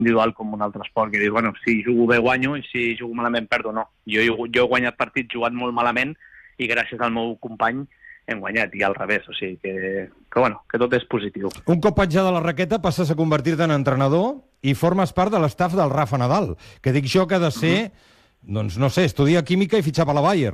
individual com un altre esport, que dius, bueno, si jugo bé guanyo i si jugo malament perdo, no. Jo he guanyat partits jugant molt malament i gràcies al meu company hem guanyat, i al revés, o sigui que tot és positiu. Un cop penjada la raqueta passes a convertir-te en entrenador i formes part de l'estaf del Rafa Nadal, que dic jo que ha de ser, doncs no sé, estudiar química i fitxar per la Bayer.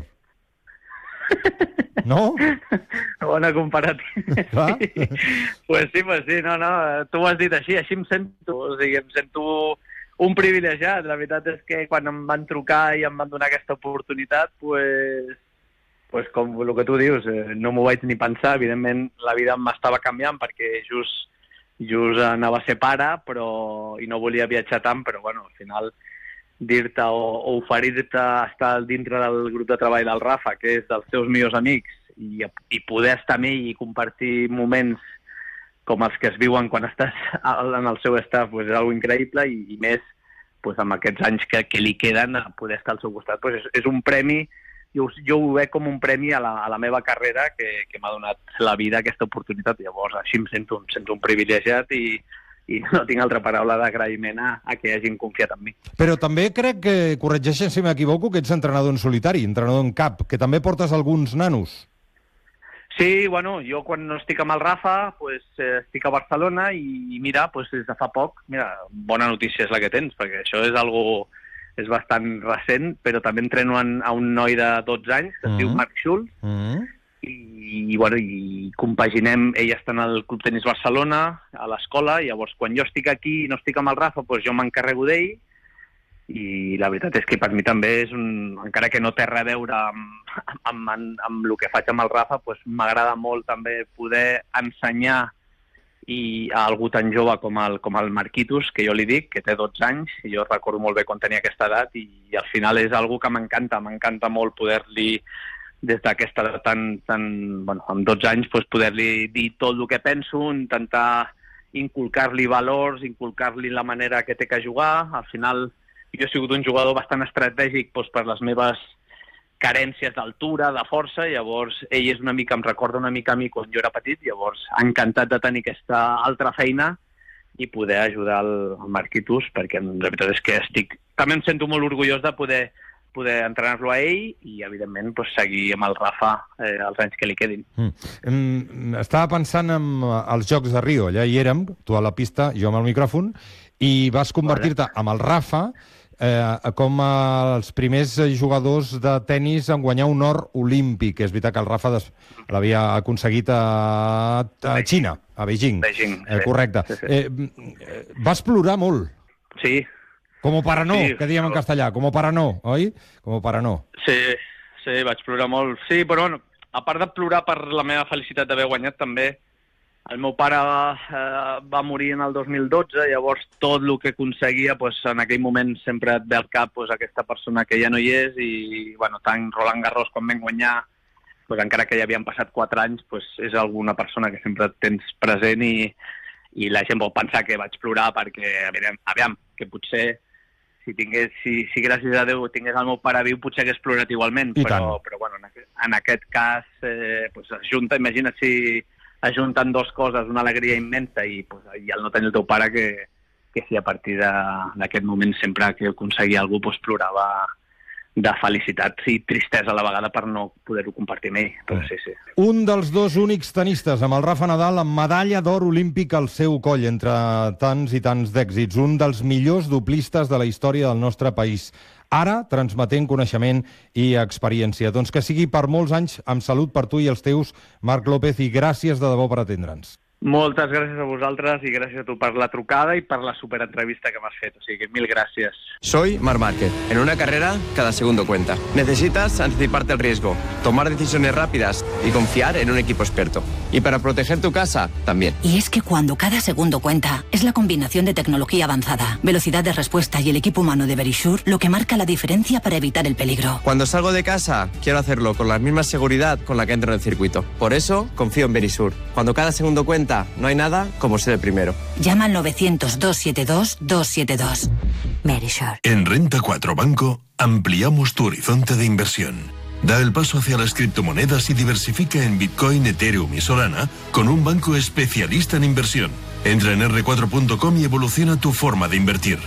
No? Bona comparativa. Clar. Pues sí, no, tu ho has dit així em sento, o sigui, em sento un privilegiat. La veritat és que quan em van trucar i em van donar aquesta oportunitat, pues com el que tu dius, no m'ho vaig ni pensar. Evidentment, la vida m'estava canviant perquè just anava a ser pare, i no volia viatjar tant, però bueno, al final dir-te o oferir-te estar dintre del grup de treball del Rafa, que és dels teus millors amics, i poder estar amb ell i compartir moments com els que es viuen quan estàs en el seu staff, és algo increïble, i més amb aquests anys que li queden, poder estar al seu costat. És un premi, jo ho veig com un premi a la meva carrera que m'ha donat la vida aquesta oportunitat. Llavors així em sento un privilegiat i no tinc altra paraula d'agraïment a que hagin confiat en mi. Però també crec que, corregeixen si m'equivoco, que ets entrenador en solitari, entrenador en cap, que també portes alguns nanos. Sí, bueno, jo quan no estic amb el Rafa, estic a Barcelona i mira, des de fa poc, bona notícia és la que tens, perquè això és bastant recent, però també entreno a un noi de 12 anys, que es diu Marc Schulz, i compaginem, ell està en el Club Tenis Barcelona, a l'escola, i llavors quan jo estic aquí i no estic amb el Rafa, jo m'encarrego d'ell, i la veritat és que per mi també és encara que no té res a veure amb el que faig amb el Rafa, m'agrada molt també poder ensenyar a algú tan jove com el Marquitos, que jo li dic, que té 12 anys, i jo recordo molt bé quan tenia aquesta edat, i al final és algo que m'encanta molt poder-li, des d'aquesta edat amb 12 anys, poder-li dir tot el que penso, intentar inculcar-li valors, inculcar-li la manera que té que jugar. Al final, jo he sigut un jugador bastant estratègic per les meves carències d'altura, de força, llavors ell em recorda una mica a mi quan jo era petit, llavors encantat de tenir aquesta altra feina i poder ajudar el Marquitos, perquè la veritat és que també em sento molt orgullós de poder entrenar-lo a ell i, evidentment, seguir amb el Rafa els anys que li quedin. Estava pensant en els Jocs de Rio, allà hi érem, tu a la pista, jo amb el micròfon, i vas convertir-te amb el Rafa com els primers jugadors de tennis en guanyar un or olímpic. És veritat que el Rafa l'havia aconseguit a Xina, a Beijing. Correcte. Vas plorar molt. Sí. Como para no, que diem en castellà, como para no, oi? Como para no. Sí, vaig plorar molt. Sí, però bueno, a part de plorar per la meva felicitat d'haver guanyat, també el meu pare va morir en el 2012, llavors tot el que aconseguia, en aquell moment sempre et ve al cap aquesta persona que ja no hi és, i tant Roland Garros com vam guanyar, encara que ja havien passat 4 anys, és alguna persona que sempre tens present, i la gent pot pensar que vaig plorar perquè, aviam, que potser si gràcies a Déu tingués el meu pare viu, potser hagués plorat igualment, però en aquest cas imagina't si ajunten dues coses, una alegria immensa i el no tenir el teu pare, que si a partir d'aquest moment sempre que aconseguia algú plorava de felicitat i tristesa a la vegada per no poder-ho compartir amb ell, però sí. Un dels dos únics tenistes amb el Rafa Nadal amb medalla d'or olímpic al seu coll, entre tants i tants d'èxits, un dels millors doplistes de la història del nostre país. Ara transmetent coneixement i experiència. Doncs que sigui per molts anys amb salut per tu i els teus, Marc López, i gràcies de debò per atendre'ns. Moltes gràcies a vosaltres i gràcies a tu per la trucada i per la superentrevista que m'has fet. O sigui, mil gràcies. Soy Marc Márquez. En una carrera, cada segundo cuenta. Necesitas anticiparte al riesgo, tomar decisiones rápidas y confiar en un equipo experto. Y para proteger tu casa, también. Y es que cuando cada segundo cuenta, es la combinación de tecnología avanzada, velocidad de respuesta y el equipo humano de Verisure lo que marca la diferencia para evitar el peligro. Cuando salgo de casa, quiero hacerlo con la misma seguridad con la que entro en el circuito. Por eso, confío en Verisure. Cuando cada segundo cuenta, no hay nada como ser el primero. Llama al 900-272-272. Verisure. En Renta 4 Banco ampliamos tu horizonte de inversión. Da el paso hacia las criptomonedas y diversifica en Bitcoin, Ethereum y Solana con un banco especialista en inversión. Entra en r4.com y evoluciona tu forma de invertir.